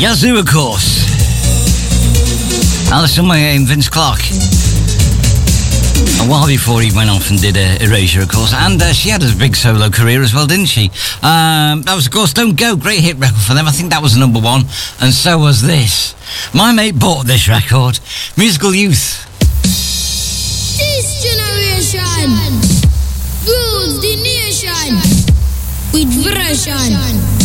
Yazoo, of course. Alison Moyet and Vince Clarke. A while before he went off and did Erasure, of course. And she had a big solo career as well, didn't she? That was, of course, Don't Go. Great hit record for them. I think that was number one. And so was this. My mate bought this record. Musical Youth. This generation rules the nation with version.